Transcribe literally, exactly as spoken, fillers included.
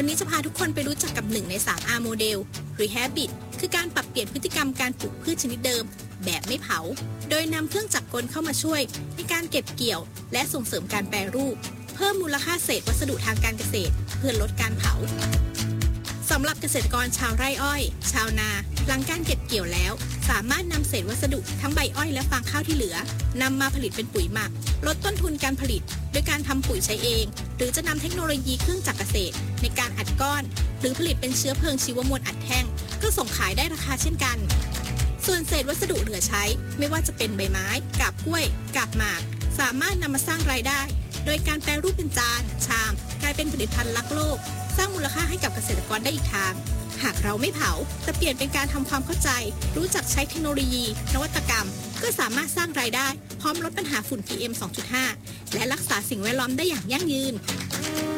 วันนี้จะพาทุกคนไปรู้จักกับหนึ่งใน สาม อาร์ โมเดล Rehabit คือการปรับเปลี่ยนพฤติกรรมการปลูกพืชชนิดเดิมแบบไม่เผาโดยนำเครื่องจักรกลเข้ามาช่วยในการเก็บเกี่ยวและส่งเสริมการแปรรูปเพิ่มมูลค่าเศษวัสดุทางการเกษตรเพื่อลดการเผาสำหรับเกษตรกรชาวไร่อ้อยชาวนาหลังการเก็บเกี่ยวแล้วสามารถนำเศษวัสดุทั้งใบอ้อยและฟางข้าวที่เหลือนำมาผลิตเป็นปุ๋ยหมักลดต้นทุนการผลิตโดยการทำปุ๋ยใช้เองหรือจะนำเทคโนโลยีเครื่องจักรเกษตรในการอัดก้อนหรือผลิตเป็นเชื้อเพลิงชีวมวลอัดแท่งก็ส่งขายได้ราคาเช่นกันส่วนเศษวัสดุเหลือใช้ไม่ว่าจะเป็นใบไม้กาบกล้วยกาบหมากสามารถนำมาสร้างรายได้โดยการแปรรูปเป็นจานชามกลายเป็นผลิตภัณฑ์รักโลกสร้างมูลค่าให้กับเกษตรกรได้อีกทางหากเราไม่เผาแต่เปลี่ยนเป็นการทำความเข้าใจรู้จักใช้เทคโนโลยีนวัตกรรมก็สามารถสร้างรายได้พร้อมลดปัญหาฝุ่น พี เอ็ม สองจุดห้า และรักษาสิ่งแวดล้อมได้อย่างยั่งยืน